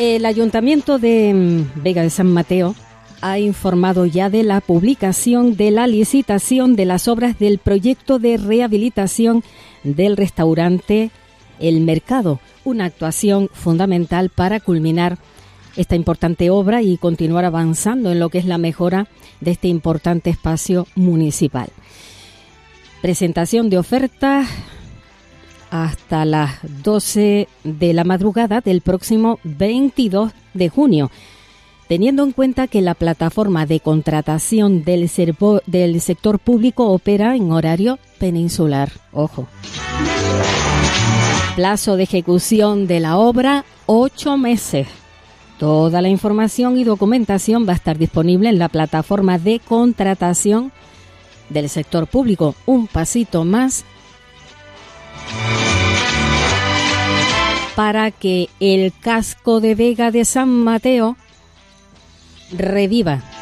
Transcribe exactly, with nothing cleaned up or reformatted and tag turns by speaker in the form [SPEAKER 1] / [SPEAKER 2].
[SPEAKER 1] El Ayuntamiento de Vega de San Mateo ha informado ya de la publicación de la licitación de las obras del proyecto de rehabilitación del restaurante El Mercado, una actuación fundamental para culminar esta importante obra y continuar avanzando en lo que es la mejora de este importante espacio municipal. Presentación de ofertas hasta las doce de la madrugada del próximo veintidós de junio, teniendo en cuenta que la plataforma de contratación del, servo, del sector público opera en horario peninsular. Ojo. Plazo de ejecución de la obra, ocho meses. Toda la información y documentación va a estar disponible en la plataforma de contratación del sector público. Un pasito más para que el casco de Vega de San Mateo reviva